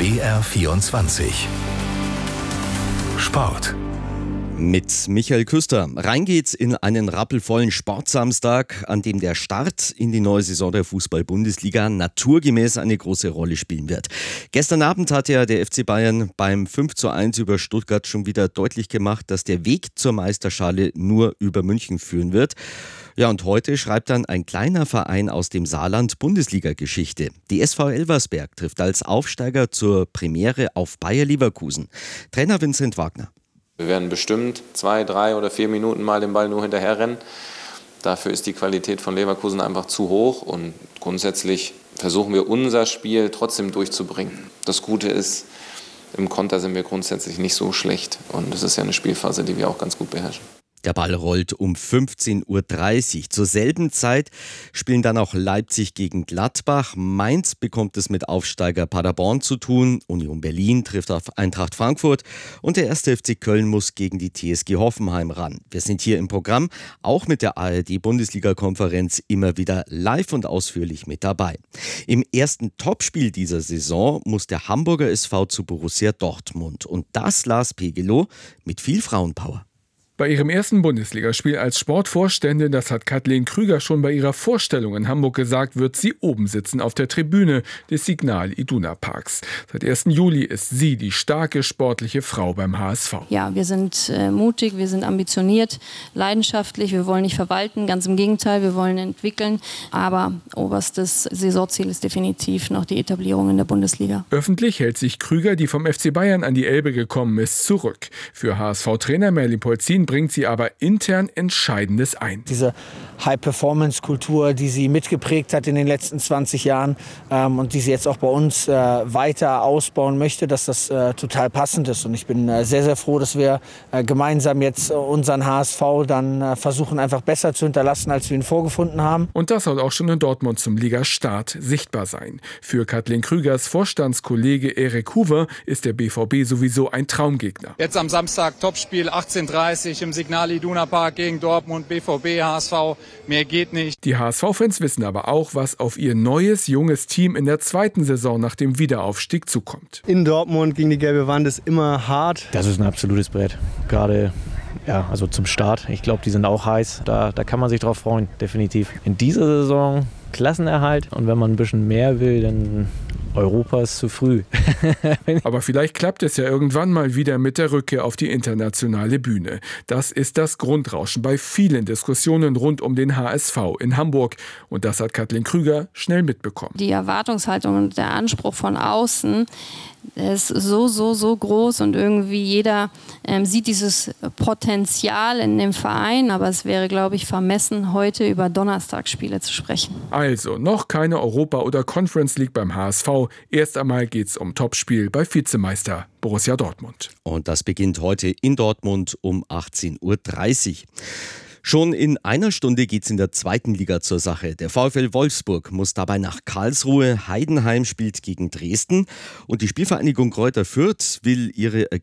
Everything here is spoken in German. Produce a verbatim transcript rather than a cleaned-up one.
B R vierundzwanzig Sport. Mit Michael Küster. Rein geht's in einen rappelvollen Sportsamstag, an dem der Start in die neue Saison der Fußball-Bundesliga naturgemäß eine große Rolle spielen wird. Gestern Abend hat ja der F C Bayern beim fünf zu eins über Stuttgart schon wieder deutlich gemacht, dass der Weg zur Meisterschale nur über München führen wird. Ja, und heute schreibt dann ein kleiner Verein aus dem Saarland Bundesliga-Geschichte. Die S V Elversberg trifft als Aufsteiger zur Premiere auf Bayer Leverkusen. Trainer Vincent Wagner. Wir werden bestimmt zwei, drei oder vier Minuten mal den Ball nur hinterher rennen. Dafür ist die Qualität von Leverkusen einfach zu hoch und grundsätzlich versuchen wir unser Spiel trotzdem durchzubringen. Das Gute ist, im Konter sind wir grundsätzlich nicht so schlecht und es ist ja eine Spielphase, die wir auch ganz gut beherrschen. Der Ball rollt um fünfzehn Uhr dreißig. Zur selben Zeit spielen dann auch Leipzig gegen Gladbach. Mainz bekommt es mit Aufsteiger Paderborn zu tun. Union Berlin trifft auf Eintracht Frankfurt. Und der erste F C Köln muss gegen die T S G Hoffenheim ran. Wir sind hier im Programm, auch mit der A R D-Bundesliga-Konferenz, immer wieder live und ausführlich mit dabei. Im ersten Topspiel dieser Saison muss der Hamburger S V zu Borussia Dortmund. Und das Lars Pegelow mit viel Frauenpower. Bei ihrem ersten Bundesligaspiel als Sportvorständin, das hat Kathleen Krüger schon bei ihrer Vorstellung in Hamburg gesagt, wird sie oben sitzen auf der Tribüne des Signal Iduna Parks. Seit ersten Juli ist sie die starke sportliche Frau beim H S V. Ja, wir sind äh, mutig, wir sind ambitioniert, leidenschaftlich, wir wollen nicht verwalten, ganz im Gegenteil, wir wollen entwickeln. Aber oberstes Saisonziel ist definitiv noch die Etablierung in der Bundesliga. Öffentlich hält sich Krüger, die vom F C Bayern an die Elbe gekommen ist, zurück. Für H S V-Trainer Merlin Polzin bringt sie aber intern Entscheidendes ein. Diese High-Performance-Kultur, die sie mitgeprägt hat in den letzten zwanzig Jahren ähm, und die sie jetzt auch bei uns äh, weiter ausbauen möchte, dass das äh, total passend ist. Und ich bin äh, sehr, sehr froh, dass wir äh, gemeinsam jetzt äh, unseren H S V dann äh, versuchen, einfach besser zu hinterlassen, als wir ihn vorgefunden haben. Und das soll auch schon in Dortmund zum Ligastart sichtbar sein. Für Kathleen Krügers Vorstandskollege Erik Huber ist der B V B sowieso ein Traumgegner. Jetzt am Samstag Topspiel achtzehn Uhr dreißig im Signal Iduna Park gegen Dortmund, B V B, H S V. Mehr geht nicht. Die H S V-Fans wissen aber auch, was auf ihr neues, junges Team in der zweiten Saison nach dem Wiederaufstieg zukommt. In Dortmund gegen die gelbe Wand ist immer hart. Das ist ein absolutes Brett. Gerade ja, also zum Start. Ich glaube, die sind auch heiß. Da, da kann man sich drauf freuen, definitiv. In dieser Saison Klassenerhalt. Und wenn man ein bisschen mehr will, dann Europa ist zu früh. Aber vielleicht klappt es ja irgendwann mal wieder mit der Rückkehr auf die internationale Bühne. Das ist das Grundrauschen bei vielen Diskussionen rund um den H S V in Hamburg. Und das hat Kathleen Krüger schnell mitbekommen. Die Erwartungshaltung und der Anspruch von außen ist so, so, so groß und irgendwie jeder ähm, sieht dieses Potenzial in dem Verein. Aber es wäre, glaube ich, vermessen, heute über Donnerstagsspiele zu sprechen. Also noch keine Europa- oder Conference League beim H S V. Erst einmal geht es um Topspiel bei Vizemeister Borussia Dortmund. Und das beginnt heute in Dortmund um achtzehn Uhr dreißig. Schon in einer Stunde geht's in der zweiten Liga zur Sache. Der VfL Wolfsburg muss dabei nach Karlsruhe. Heidenheim spielt gegen Dresden. Und die Spielvereinigung Greuther Fürth will ihre Ergebnisse